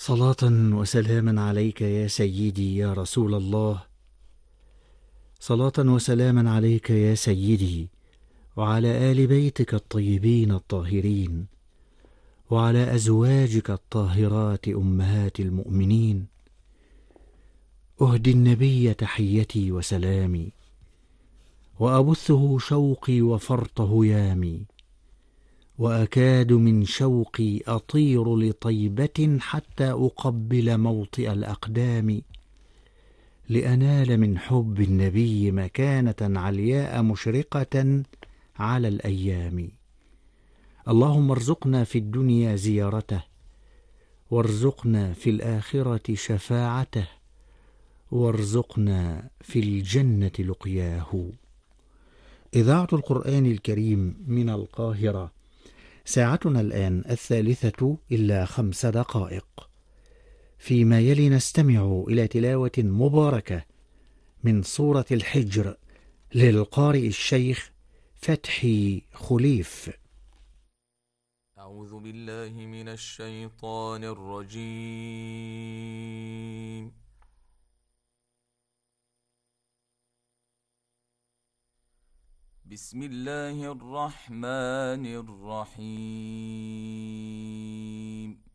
صلاة وسلاما عليك يا سيدي يا رسول الله. صلاة وسلاما عليك يا سيدي، وعلى آل بيتك الطيبين الطاهرين، وعلى أزواجك الطاهرات أمهات المؤمنين. أهدي النبي تحيتي وسلامي، وأبثه شوقي وفرط هيامي، وأكاد من شوقي أطير لطيبة حتى أقبل موطئ الأقدام، لأنال من حب النبي مكانة علياء مشرقة على الأيام. اللهم ارزقنا في الدنيا زيارته، وارزقنا في الآخرة شفاعته، وارزقنا في الجنة لقياه. إذاعة القرآن الكريم من القاهرة، ساعتنا الآن 3:05، فيما يلي نستمع إلى تلاوة مباركة من سورة الحجر للقارئ الشيخ فتحي خليف. أعوذ بالله من الشيطان الرجيم. بسم الله الرحمن الرحيم.